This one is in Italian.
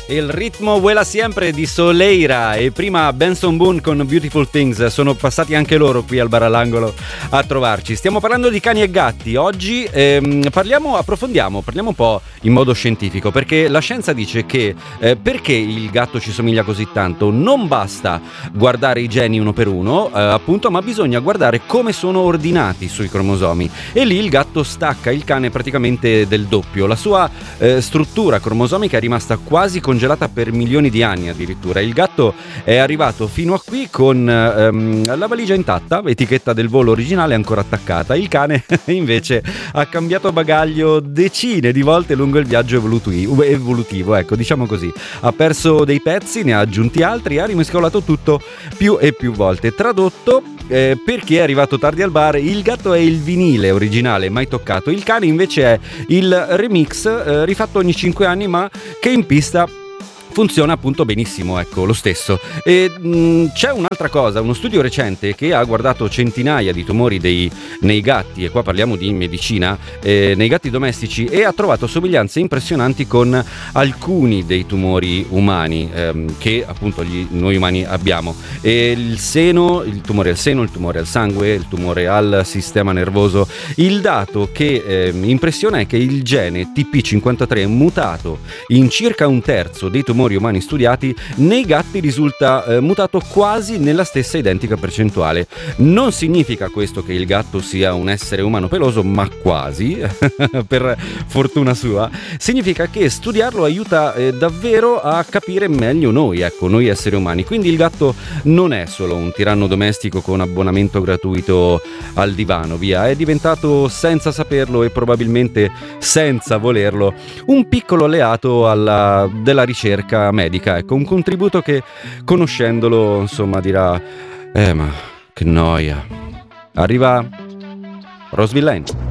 E il ritmo vuela sempre di Soleira e prima Benson Boone con Beautiful Things. Sono passati anche loro qui al bar all'angolo a trovarci. Stiamo parlando di cani e gatti oggi. Parliamo un po' in modo scientifico, perché la scienza dice che perché il gatto ci somiglia così tanto non basta guardare i geni uno per uno, appunto, ma bisogna guardare come sono ordinati sui cromosomi, e lì il gatto stacca il cane praticamente del doppio. La sua struttura cromosomica è rimasta quasi congelata per milioni di anni addirittura. Il gatto è arrivato fino a qui con la valigia intatta, etichetta del volo originale ancora attaccata. Il cane invece ha cambiato bagaglio decine di volte lungo il viaggio evolutivo, ecco, diciamo così. Ha perso dei pezzi, ne ha aggiunti altri, ha rimescolato tutto più e più volte. Tradotto, per chi è arrivato tardi al bar, il gatto è il vinile originale mai toccato, il cane invece è il remix rifatto ogni 5 anni, ma che in pista funziona appunto benissimo, ecco, lo stesso. E c'è un'altra cosa, uno studio recente che ha guardato centinaia di tumori nei gatti, e qua parliamo di medicina, nei gatti domestici, e ha trovato somiglianze impressionanti con alcuni dei tumori umani che appunto noi umani abbiamo. E il tumore al seno, il tumore al sangue, il tumore al sistema nervoso. Il dato che impressiona è che il gene TP53 mutato in circa un terzo dei tumori umani studiati, nei gatti risulta mutato quasi nella stessa identica percentuale. Non significa questo che il gatto sia un essere umano peloso, ma quasi, per fortuna sua. Significa che studiarlo aiuta davvero a capire meglio noi esseri umani. Quindi il gatto non è solo un tiranno domestico con abbonamento gratuito al divano, via. È diventato, senza saperlo e probabilmente senza volerlo, un piccolo alleato della ricerca medica, ecco, un contributo che, conoscendolo, insomma, dirà ma che noia. Arriva Roseville Lane.